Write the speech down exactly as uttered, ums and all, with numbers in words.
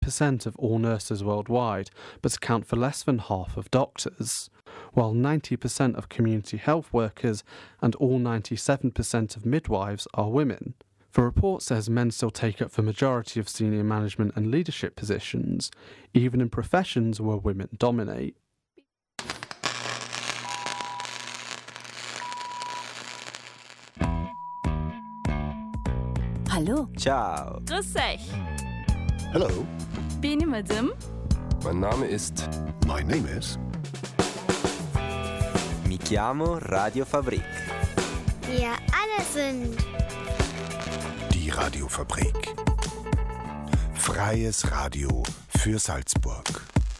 percent of all nurses worldwide, but account for less than half of doctors, while ninety percent of community health workers and all ninety-seven percent of midwives are women. The report says men still take up the majority of senior management and leadership positions, even in professions where women dominate. Hallo. Ciao. Grüß euch. Hello. Bin ich Madame? Mein Name ist... My name is... Mi chiamo Radiofabrik. Wir alle sind... Die Radiofabrik. Freies Radio für Salzburg.